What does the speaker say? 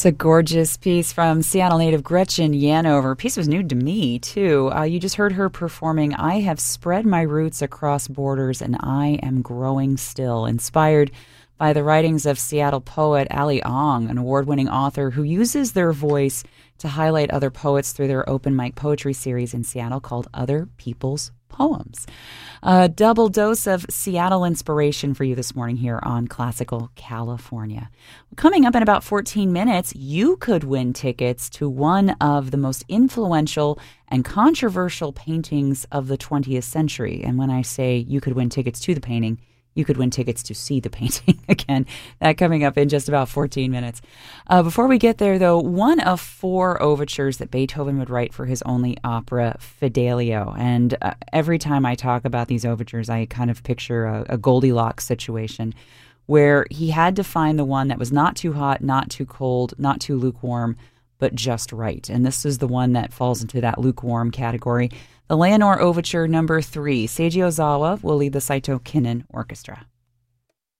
It's a gorgeous piece from Seattle native Gretchen Yanover. Piece was new to me, too. You just heard her performing I Have Spread My Roots Across Borders and I Am Growing Still, inspired by the writings of Seattle poet Ali Ong, an award-winning author who uses their voice to highlight other poets through their open mic poetry series in Seattle called Other People's Poems. A double dose of Seattle inspiration for you this morning here on Classical California. Coming up in about 14 minutes, you could win tickets to one of the most influential and controversial paintings of the 20th century. And when I say you could win tickets to the painting, you could win tickets to see the painting. Again, that coming up in just about 14 minutes. Before we get there, though, one of 4 overtures that Beethoven would write for his only opera, Fidelio. And every time I talk about these overtures, I kind of picture a Goldilocks situation where he had to find the one that was not too hot, not too cold, not too lukewarm, but just right. And this is the one that falls into that lukewarm category. The Leonore Overture number 3. Seiji Ozawa will lead the Saito Kinen Orchestra.